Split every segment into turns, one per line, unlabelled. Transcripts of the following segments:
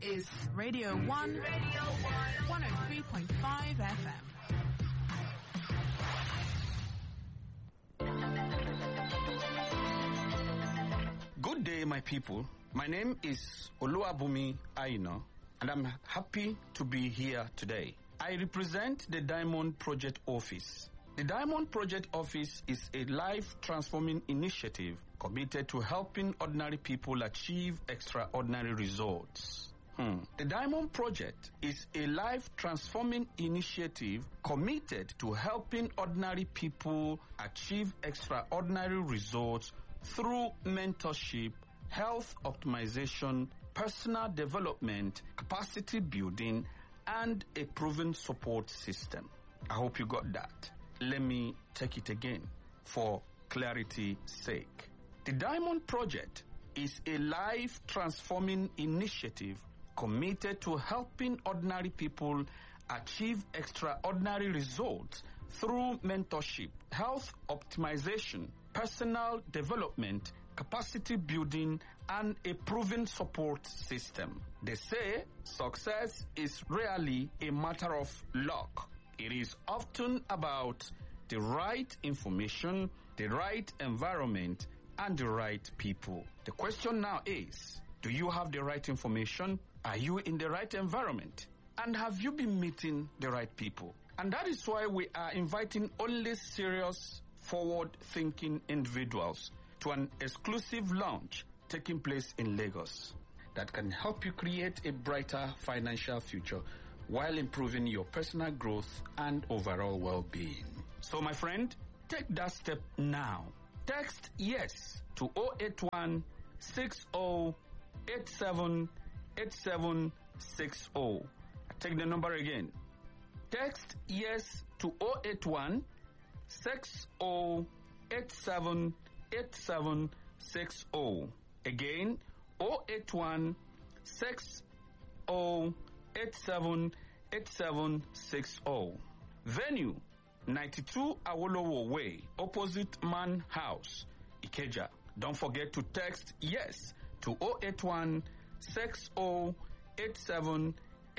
is Radio 1, 103.5 FM.
Good day, my people. My name is Oluwabumi Aina, and I'm happy to be here today. I represent the Diamond Project Office. The Diamond Project Office is a life-transforming initiative committed to helping ordinary people achieve extraordinary results. The Diamond Project is a life-transforming initiative committed to helping ordinary people achieve extraordinary results through mentorship, health optimization, personal development, capacity building, and a proven support system. I hope you got that. Let me take it again for clarity's sake. The Diamond Project is a life-transforming initiative committed to helping ordinary people achieve extraordinary results through mentorship, health optimization, personal development, capacity building, and a proven support system. They say success is rarely a matter of luck. It is often about the right information, the right environment, and the right people. The question now is, do you have the right information? Are you in the right environment? And have you been meeting the right people? And that is why we are inviting only serious, forward-thinking individuals to an exclusive launch taking place in Lagos that can help you create a brighter financial future while improving your personal growth and overall well-being. So, my friend, take that step now. Text YES to 081 60 87 8760. I take the number again. Text YES to 081 60 87 8760. Again, 081 60 87 8760. Venue 92 Awolowo Way, opposite Man House, Ikeja. Don't forget to text YES to 081 60 87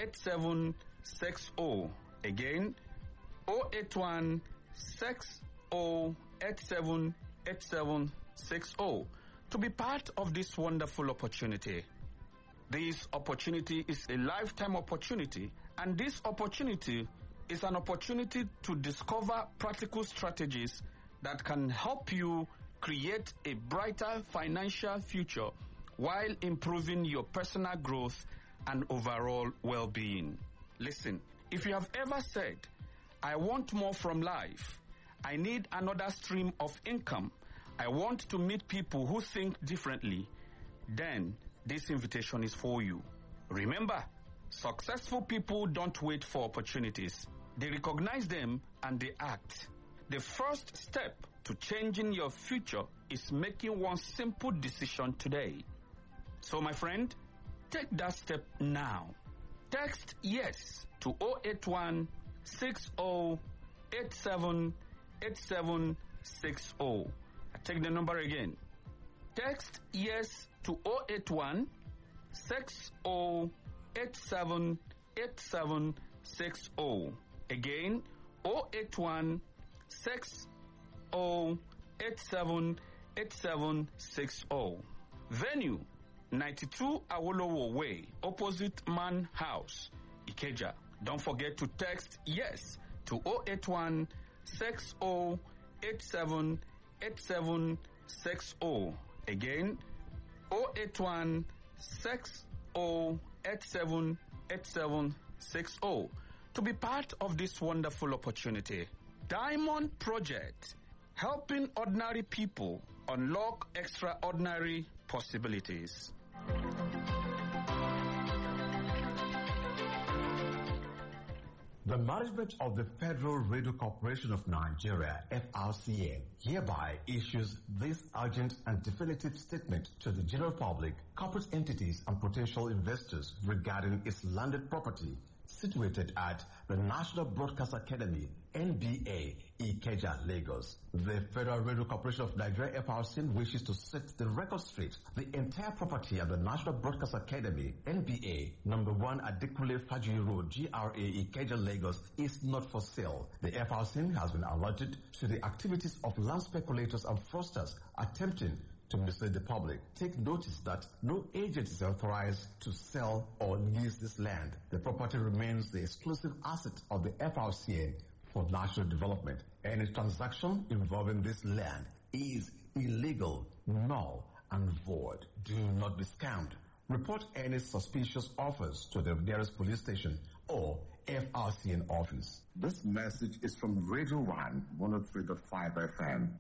8760. Again, 081 60 87 8760 to be part of this wonderful opportunity. This opportunity is a lifetime opportunity, and this opportunity is an opportunity to discover practical strategies that can help you create a brighter financial future while improving your personal growth and overall well-being. Listen, if you have ever said, I want more from life, I need another stream of income, I want to meet people who think differently, then this invitation is for you. Remember, successful people don't wait for opportunities. They recognize them and they act. The first step to changing your future is making one simple decision today. So, my friend, take that step now. Text YES to 081 60 87 8760. I take the number again. Text YES to 081 60 87 8760. Again, 081 60 87 8760. Venue 92 Awolowo Way, opposite Man House, Ikeja. Don't forget to text YES to 081 60 87 8760. Again, 081 60 87 8760 to be part of this wonderful opportunity. Diamond Project, helping ordinary people unlock extraordinary possibilities.
The management of the Federal Radio Corporation of Nigeria, FRCN, hereby issues this urgent and definitive statement to the general public, corporate entities, and potential investors regarding its landed property, situated at the National Broadcast Academy, NBA, Ikeja, Lagos. The Federal Radio Corporation of Nigeria, FRC, wishes to set the record straight. The entire property of the National Broadcast Academy, NBA, number 1 Adekunle Fajuyi Road, GRA, Ikeja, Lagos, is not for sale. The FRC has been alerted to the activities of land speculators and fraudsters attempting to mislead the public. Take notice that no agent is authorized to sell or lease this land. The property remains the exclusive asset of the FRCN for national development. Any transaction involving this land is illegal, null, and void. Do not be scammed. Report any suspicious offers to the nearest police station or FRCN office. This message is from Radio 1, 103.5 FM.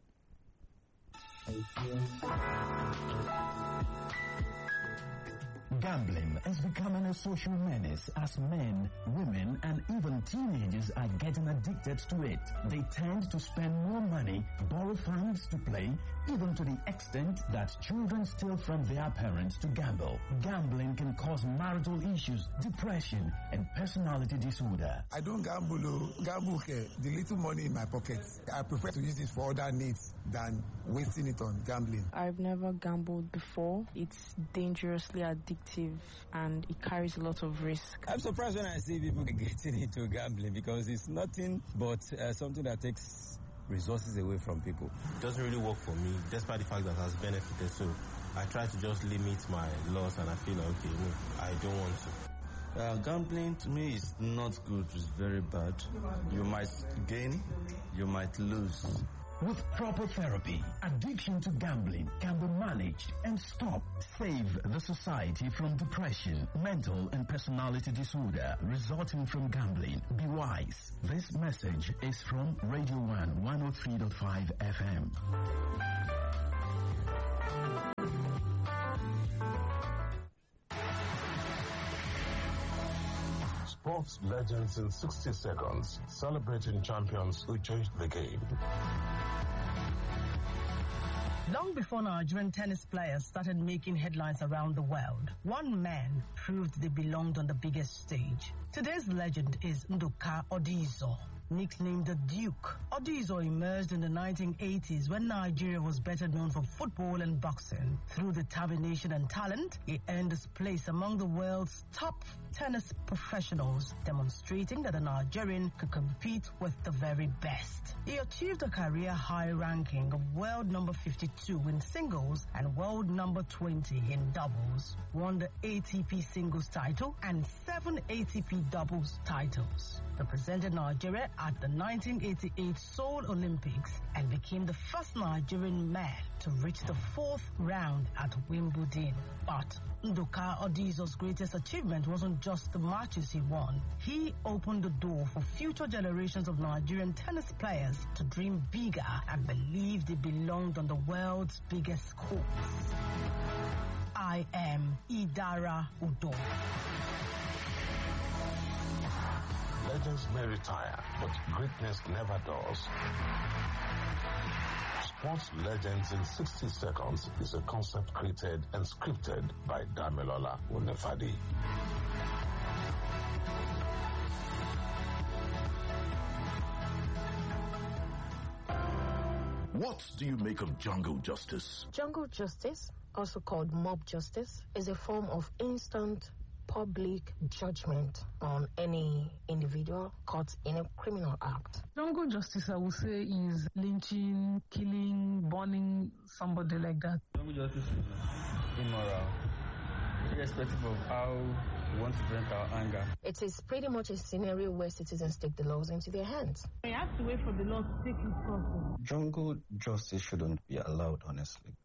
Gambling is becoming a social menace as men, women, and even teenagers are getting addicted to it. They tend to spend more money, borrow funds to play, even to the extent that children steal from their parents to gamble. Gambling can cause marital issues, depression, and personality disorder.
I don't gamble. The little money in my pocket, I prefer to use it for other needs than wasting it on gambling.
I've never gambled before. It's dangerously addictive and it carries a lot of risk.
I'm surprised when I see people getting into gambling because it's nothing but something that takes resources away from people.
It doesn't really work for me, despite the fact that it has benefited. So I try to just limit my loss, and I feel like, okay, no, I don't want to.
Gambling to me is not good, it's very bad. You might gain, you might lose.
With proper therapy, addiction to gambling can be managed and stopped. Save the society from depression, mental and personality disorder resulting from gambling. Be wise. This message is from Radio 1 103.5 FM.
Sports legends in 60 seconds, celebrating champions who changed the game.
Long before Nigerian tennis players started making headlines around the world, one man proved they belonged on the biggest stage. Today's legend is Nduka Odizo. Nicknamed the Duke, Odizo emerged in the 1980s when Nigeria was better known for football and boxing. Through determination and talent, he earned his place among the world's top tennis professionals, demonstrating that a Nigerian could compete with the very best. He achieved a career high ranking of world number 52 in singles and world number 20 in doubles, won the ATP singles title and 7 ATP doubles titles, represented Nigeria at the 1988 Seoul Olympics, and became the first Nigerian man to reach the 4th round at Wimbledon. But Nduka Odizo's greatest achievement wasn't just the matches he won. He opened the door for future generations of Nigerian tennis players to dream bigger and believe they belonged on the world's biggest courts. I am Idara Udo.
Legends may retire, but greatness never does. Sports Legends in 60 Seconds is a concept created and scripted by Damilola Unefadi.
What do you make of jungle justice?
Jungle justice, also called mob justice, is a form of instant public judgment on any individual caught in a criminal act.
Jungle justice, I would say, is lynching, killing, burning somebody like that.
Jungle justice is immoral, irrespective of how we want to vent our anger.
It is pretty much a scenario where citizens take the laws into their hands.
We have to wait for the law to take its course.
Jungle justice shouldn't be allowed, honestly.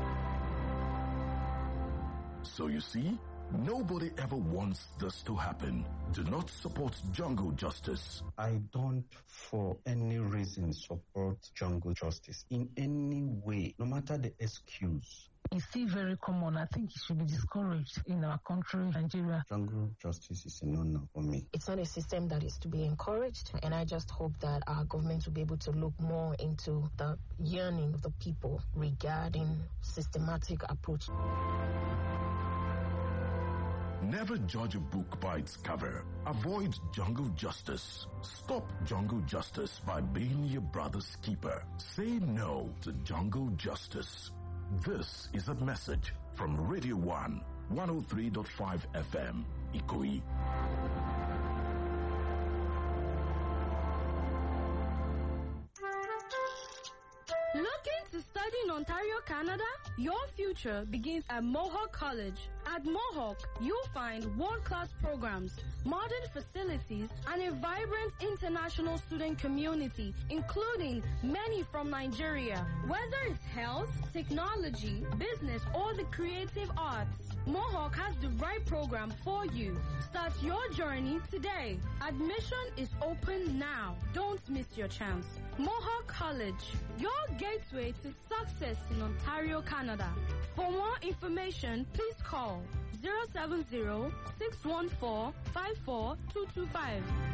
So you see, nobody ever wants this to happen. Do not support jungle justice.
I don't, for any reason, support jungle justice in any way, no matter the excuse.
It's still very common. I think it should be discouraged in our country, Nigeria.
Jungle justice is a no-no for me.
It's not a system that is to be encouraged, and I just hope that our government will be able to look more into the yearning of the people regarding systematic approach.
Never judge a book by its cover. Avoid jungle justice. Stop jungle justice by being your brother's keeper. Say no to jungle justice. This is a message from Radio 1, 103.5 FM, Ikoyi.
Looking to study in Ontario, Canada? Your future begins at Mohawk College. At Mohawk, you'll find world-class programs, modern facilities, and a vibrant international student community, including many from Nigeria. Whether it's health, technology, business, or the creative arts, Mohawk has the right program for you. Start your journey today. Admission is open now. Don't miss your chance. Mohawk College, your gateway to success in Ontario, Canada. For more information, please call 070-614-54225.